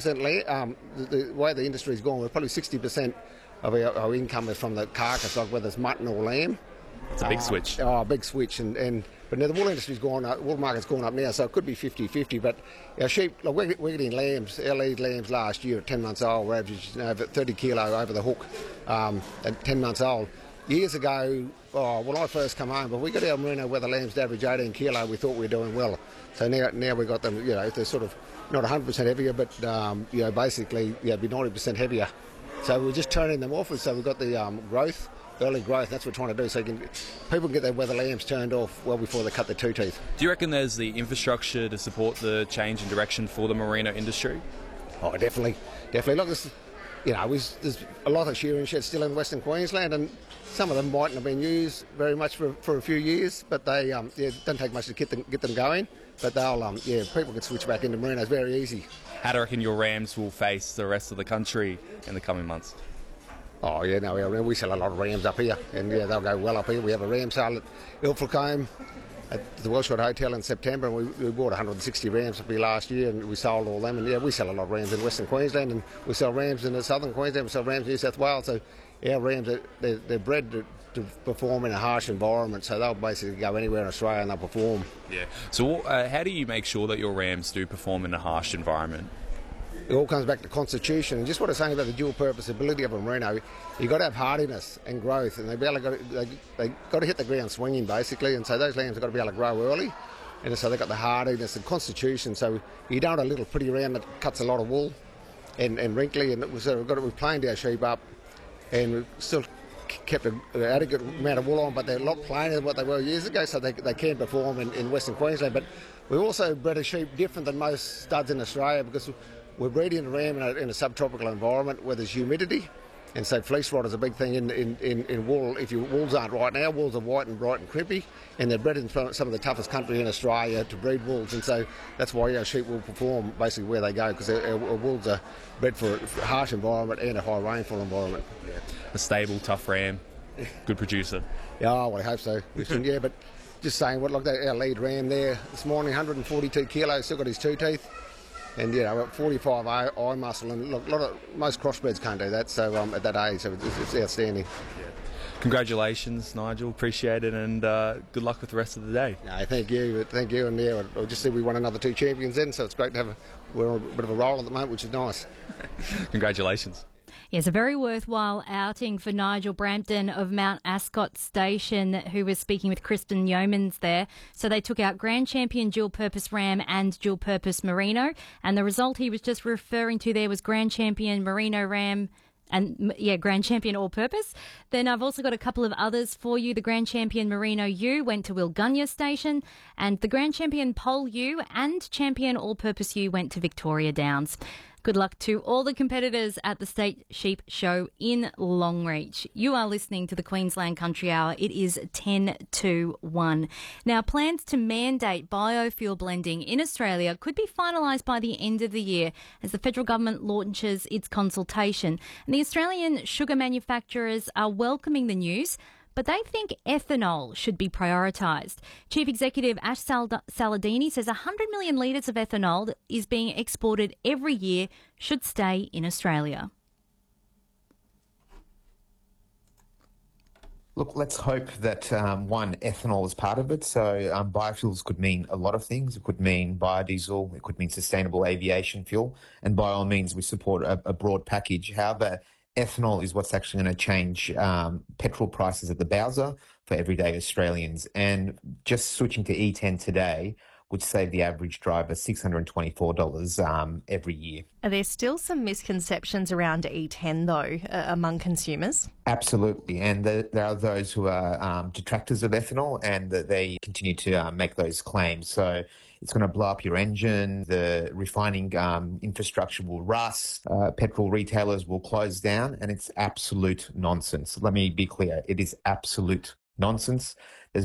60% the way the industry's gone, we're probably 60% of our income is from the carcass, like whether it's mutton or lamb. It's a big switch. A big switch. But now the wool industry's gone up, wool market's gone up now, so it could be 50-50. But our sheep, like we're getting lambs, our lead lambs last year at 10 months old, were averaging over 30 kilo over the hook at 10 months old. Years ago, when I first come home, but we got our merino where the lambs to average 18 kilo, we thought we were doing well. So now we got them, they're sort of not 100% heavier, but basically, be 90% heavier. So we're just turning them off, so we've got the growth. Early growth, that's what we're trying to do, so people can get their weather lambs turned off well before they cut their two teeth. Do you reckon there's the infrastructure to support the change in direction for the merino industry? Oh, definitely. Look, there's a lot of shearing sheds still in Western Queensland, and some of them mightn't have been used very much for a few years, but they it doesn't take much to get them going. But they'll people can switch back into merinos very easy. How do you reckon your rams will face the rest of the country in the coming months? Oh, yeah, no, we sell a lot of rams up here, and they'll go well up here. We have a ram sale at Ilfracombe at the Welshwood Hotel in September, and we bought 160 rams up here last year, and we sold all them. And we sell a lot of rams in Western Queensland, and we sell rams in the southern Queensland, we sell rams in New South Wales. So our rams, they're bred to perform in a harsh environment, so they'll basically go anywhere in Australia and they'll perform. Yeah. So how do you make sure that your rams do perform in a harsh environment? It all comes back to constitution, and just what I was saying about the dual purpose ability of a merino, you've got to have hardiness and growth, and they got to hit the ground swinging basically, and so those lambs have got to be able to grow early, and so they've got the hardiness and constitution. So you don't want a little pretty ram that cuts a lot of wool and wrinkly, and we've planed our sheep up, and we've still kept an adequate amount of wool on, but they're a lot plainer than what they were years ago, so they can perform in Western Queensland. But we also bred a sheep different than most studs in Australia, because we're breeding a ram in a subtropical environment where there's humidity, and so fleece rot is a big thing in wool. If your wools aren't right now, wools are white and bright and crimpy, and they're bred in some of the toughest country in Australia to breed wools, and so that's why our sheep will perform basically where they go, because our wools are bred for a harsh environment and a high rainfall environment. Yeah. A stable, tough ram, good producer. Yeah, well, I hope so. Yeah, but just saying, look at our lead ram there this morning, 142 kilos, still got his two teeth. And 45 eye muscle, and look, most crossbreds can't do that. So at that age, so it's outstanding. Yeah. Congratulations, Nigel. Appreciate it, and good luck with the rest of the day. No, thank you, and I'll just see we won another 2 champions then, so it's great to have. We're on a bit of a roll at the moment, which is nice. Congratulations. Yes, a very worthwhile outing for Nigel Brampton of Mount Ascot Station, who was speaking with Kristen Yeomans there. So they took out Grand Champion Dual Purpose Ram and Dual Purpose Merino, and the result he was just referring to there was Grand Champion Merino Ram and, Grand Champion All Purpose. Then I've also got a couple of others for you. The Grand Champion Merino U went to Wilgunnia Station, and the Grand Champion Pole U and Champion All Purpose U went to Victoria Downs. Good luck to all the competitors at the State Sheep Show in Longreach. You are listening to the Queensland Country Hour. It is 10 to 1. Now, plans to mandate biofuel blending in Australia could be finalised by the end of the year as the federal government launches its consultation. And the Australian sugar manufacturers are welcoming the news, but they think ethanol should be prioritised. Chief Executive Ash Saladini says 100 million litres of ethanol that is being exported every year should stay in Australia. Look, let's hope that, ethanol is part of it. So biofuels could mean a lot of things. It could mean biodiesel. It could mean sustainable aviation fuel. And by all means, we support a broad package. However, ethanol is what's actually going to change petrol prices at the bowser for everyday Australians. And just switching to E10 today would save the average driver $624 every year. Are there still some misconceptions around E10, though, among consumers? Absolutely. And there are those who are detractors of ethanol, and that they continue to make those claims. So it's going to blow up your engine, the refining infrastructure will rust, petrol retailers will close down, and it's absolute nonsense. Let me be clear, it is absolute nonsense.